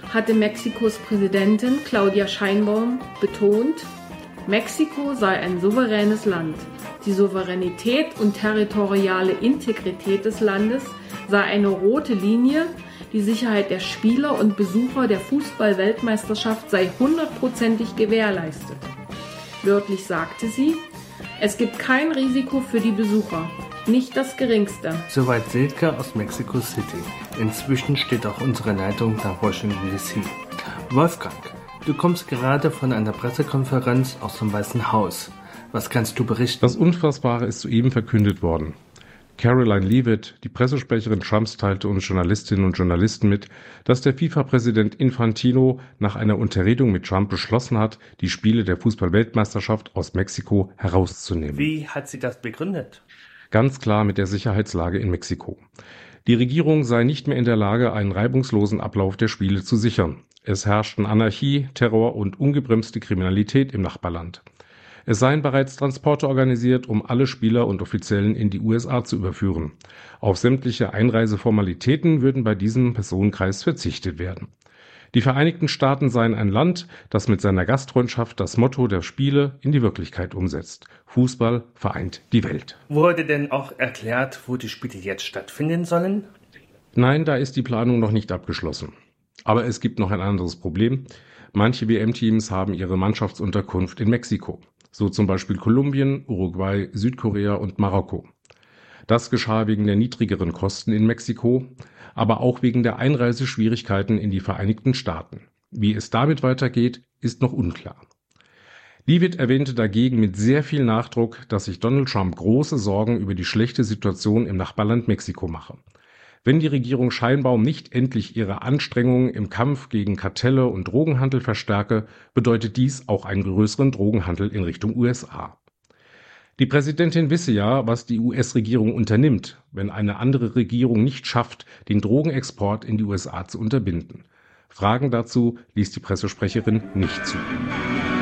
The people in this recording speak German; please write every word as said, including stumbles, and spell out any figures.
hatte Mexikos Präsidentin Claudia Sheinbaum betont, Mexiko sei ein souveränes Land. Die Souveränität und territoriale Integrität des Landes sei eine rote Linie. Die Sicherheit der Spieler und Besucher der Fußball-Weltmeisterschaft sei hundertprozentig gewährleistet. Wörtlich sagte sie, es gibt kein Risiko für die Besucher, nicht das geringste. Soweit Silke aus Mexico City. Inzwischen steht auch unsere Leitung nach Washington D C. Wolfgang, du kommst gerade von einer Pressekonferenz aus dem Weißen Haus. Was kannst du berichten? Das Unfassbare ist soeben verkündet worden. Caroline Leavitt, die Pressesprecherin Trumps, teilte uns Journalistinnen und Journalisten mit, dass der FIFA-Präsident Infantino nach einer Unterredung mit Trump beschlossen hat, die Spiele der Fußball-Weltmeisterschaft aus Mexiko herauszunehmen. Wie hat sie das begründet? Ganz klar mit der Sicherheitslage in Mexiko. Die Regierung sei nicht mehr in der Lage, einen reibungslosen Ablauf der Spiele zu sichern. Es herrschten Anarchie, Terror und ungebremste Kriminalität im Nachbarland. Es seien bereits Transporte organisiert, um alle Spieler und Offiziellen in die U S A zu überführen. Auf sämtliche Einreiseformalitäten würden bei diesem Personenkreis verzichtet werden. Die Vereinigten Staaten seien ein Land, das mit seiner Gastfreundschaft das Motto der Spiele in die Wirklichkeit umsetzt. Fußball vereint die Welt. Wurde denn auch erklärt, wo die Spiele jetzt stattfinden sollen? Nein, da ist die Planung noch nicht abgeschlossen. Aber es gibt noch ein anderes Problem. Manche W M-Teams haben ihre Mannschaftsunterkunft in Mexiko. So zum Beispiel Kolumbien, Uruguay, Südkorea und Marokko. Das geschah wegen der niedrigeren Kosten in Mexiko, aber auch wegen der Einreiseschwierigkeiten in die Vereinigten Staaten. Wie es damit weitergeht, ist noch unklar. Leavitt erwähnte dagegen mit sehr viel Nachdruck, dass sich Donald Trump große Sorgen über die schlechte Situation im Nachbarland Mexiko mache. Wenn die Regierung Sheinbaum nicht endlich ihre Anstrengungen im Kampf gegen Kartelle und Drogenhandel verstärke, bedeutet dies auch einen größeren Drogenhandel in Richtung U S A. Die Präsidentin wisse ja, was die U S-Regierung unternimmt, wenn eine andere Regierung nicht schafft, den Drogenexport in die U S A zu unterbinden. Fragen dazu ließ die Pressesprecherin nicht zu.